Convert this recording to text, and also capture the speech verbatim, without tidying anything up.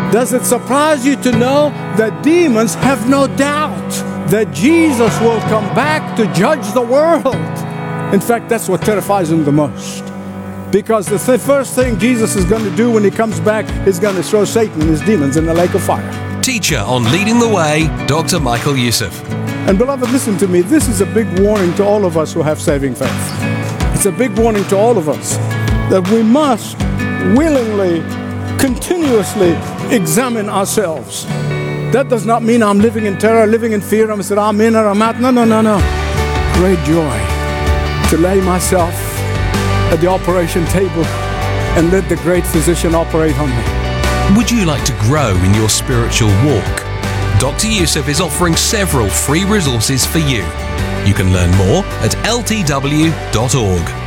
Does it surprise you to know that demons have no doubt that Jesus will come back to judge the world? In fact, that's what terrifies them the most. Because the th- first thing Jesus is going to do when he comes back is going to throw Satan and his demons in the lake of fire. Teacher on Leading the Way, Doctor Michael Youssef. And beloved, listen to me. This is a big warning to all of us who have saving faith. It's a big warning to all of us that we must willingly, continuously examine ourselves. That does not mean I'm living in terror, living in fear. I'm saying I'm in or I'm out. No, no, no, no. Great joy to lay myself at the operation table and let the great physician operate on me. Would you like to grow in your spiritual walk? Doctor Youssef is offering several free resources for you. You can learn more at L T W dot org.